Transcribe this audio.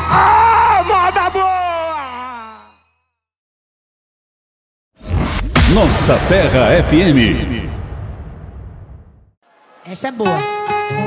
Ah, moda boa! Nossa Terra FM. Essa é boa.